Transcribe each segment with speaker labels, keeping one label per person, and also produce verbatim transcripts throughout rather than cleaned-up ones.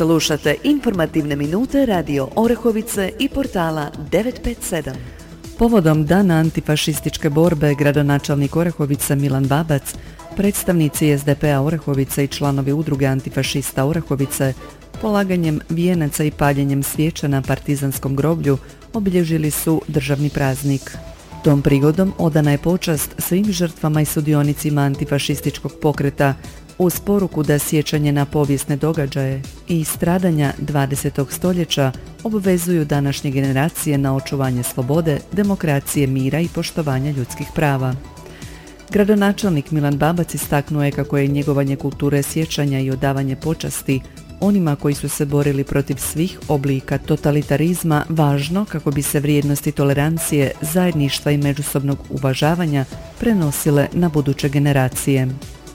Speaker 1: Slušate informativne minute Radio Orehovice i portala devet pet sedam.
Speaker 2: Povodom Dana antifašističke borbe, gradonačelnik Orehovice Milan Babac, predstavnici es de pe a Orehovice i članovi udruge antifašista Orehovice polaganjem vijenaca i paljenjem svijeća na partizanskom groblju obilježili su državni praznik. Tom prigodom odana je počast svim žrtvama i sudionicima antifašističkog pokreta uz poruku da sjećanje na povijesne događaje i stradanja dvadesetog stoljeća obvezuju današnje generacije na očuvanje slobode, demokracije, mira i poštovanja ljudskih prava. Gradonačelnik Milan Babac istaknuo je kako je njegovanje kulture sjećanja i odavanje počasti onima koji su se borili protiv svih oblika totalitarizma važno kako bi se vrijednosti tolerancije, zajedništva i međusobnog uvažavanja prenosile na buduće generacije.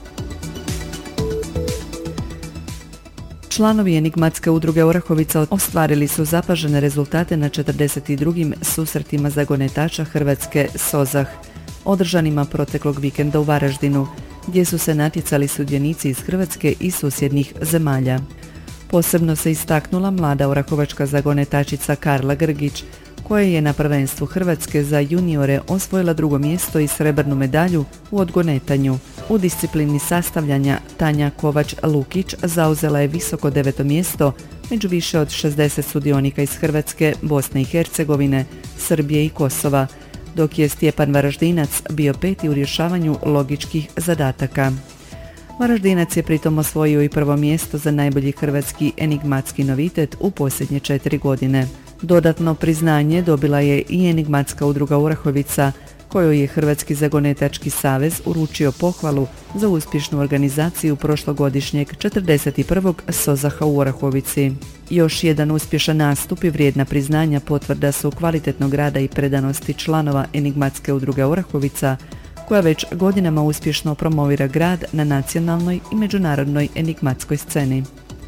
Speaker 2: Članovi enigmatske udruge Orehovica ostvarili su zapažene rezultate na četrdeset drugim susretima zagonetača Hrvatske Sozah, održanima proteklog vikenda u Varaždinu, gdje su se natjecali sudionici iz Hrvatske i susjednih zemalja. Posebno se istaknula mlada orahovačka zagonetačica Karla Grgić, koja je na prvenstvu Hrvatske za juniore osvojila drugo mjesto i srebrnu medalju u odgonetanju. U disciplini sastavljanja Tanja Kovač-Lukić zauzela je visoko deveto mjesto među više od šezdeset sudionika iz Hrvatske, Bosne i Hercegovine, Srbije i Kosova, dok je Stjepan Varaždinac bio peti u rješavanju logičkih zadataka. Varaždinac je pritom osvojio i prvo mjesto za najbolji hrvatski enigmatski novitet u posljednje četiri godine. Dodatno priznanje dobila je i enigmatska udruga Orehovica, kojoj je Hrvatski zagonetački savez uručio pohvalu za uspješnu organizaciju prošlogodišnjeg četrdeset prvog Sozaha u Orehovici. Još jedan uspješan nastup i vrijedna priznanja potvrda su kvalitetnog rada i predanosti članova enigmatske udruge Orehovica, koja već godinama uspješno promovira grad na nacionalnoj i međunarodnoj enigmatskoj sceni.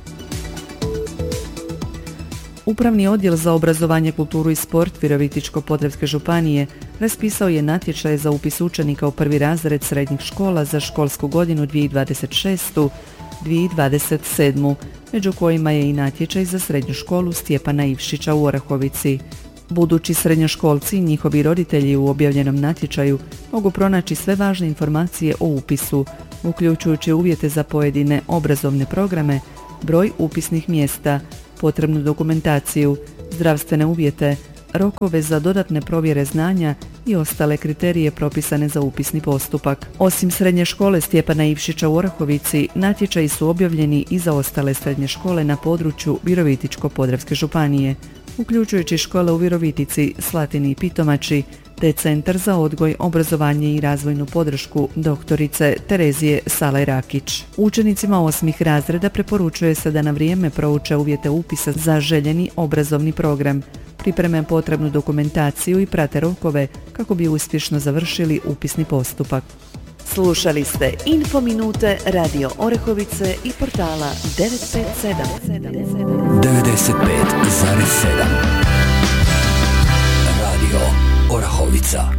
Speaker 2: Upravni odjel za obrazovanje, kulturu i sport Virovitičko-podravske županije raspisao je natječaj za upis učenika u prvi razred srednjih škola za školsku godinu dvije tisuće dvadeset šeste dvije tisuće dvadeset sedme, među kojima je i natječaj za srednju školu Stjepana Ivšića u Orehovici. Budući srednjoškolci i njihovi roditelji u objavljenom natječaju mogu pronaći sve važne informacije o upisu, uključujući uvjete za pojedine obrazovne programe, broj upisnih mjesta, potrebnu dokumentaciju, zdravstvene uvjete, rokove za dodatne provjere znanja i ostale kriterije propisane za upisni postupak. Osim srednje škole Stjepana Ivšića u Orehovici, natječaji su objavljeni i za ostale srednje škole na području Virovitičko-podravske županije, uključujući škole u Virovitici, Slatini i Pitomači, te Centar za odgoj, obrazovanje i razvojnu podršku doktorice Terezije Salaj-Rakić. Učenicima osmih razreda preporučuje se da na vrijeme prouče uvjete upisa za željeni obrazovni program, pripreme potrebnu dokumentaciju i prate rokove kako bi uspješno završili upisni postupak.
Speaker 1: Slušali ste Info minute Radio Orehovice i portala devet pet sedam.
Speaker 3: devedeset pet zarez sedam Radio Orahovica.